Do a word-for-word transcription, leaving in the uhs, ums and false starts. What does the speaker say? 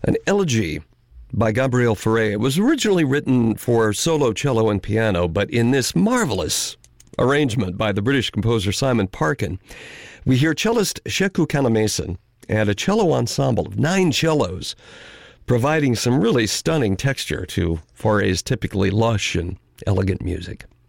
An elegy by Gabriel Fauré. It was originally written for solo cello and piano, but in this marvelous arrangement by the British composer Simon Parkin, we hear cellist Sheku Kannamason and a cello ensemble of nine cellos providing some really stunning texture to Fauré's typically lush and elegant music.